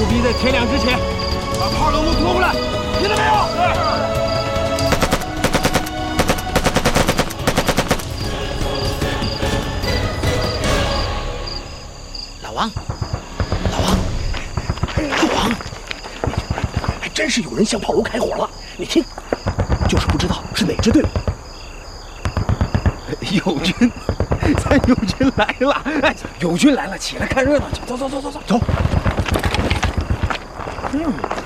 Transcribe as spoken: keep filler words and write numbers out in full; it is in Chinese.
务必在天亮之前把炮楼给我拖过来，听到没有？ 老王，老王，老王，还真是有人向炮楼开火了！你听，就是不知道是哪支队伍。 友军，咱友军来了！哎，友军来了，起来看热闹去！走走走走走走。嗯。